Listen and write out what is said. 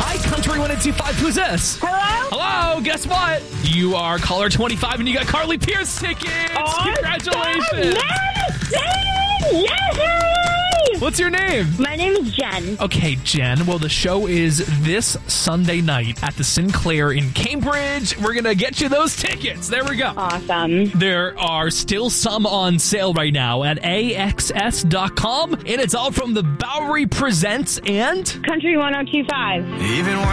Hi, Country 102.5. Who's this? Hello? Hello, guess what? You are caller 25 and you got Carly Pierce tickets. Congratulations. Yay! What's your name? My name is Jen. Okay, Jen. Well, the show is this Sunday night at the Sinclair in Cambridge. We're going to get you those tickets. There we go. Awesome. There are still some on sale right now at AXS.com, and it's all from the Bowery Presents and Country 102.5. Even